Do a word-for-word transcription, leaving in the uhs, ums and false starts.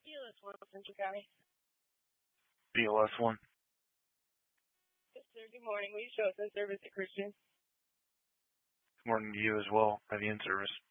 B L S one, Central County. B L S one. Yes, sir. Good morning. Will you show us in service at Christian? Good morning to you as well. Have you in service?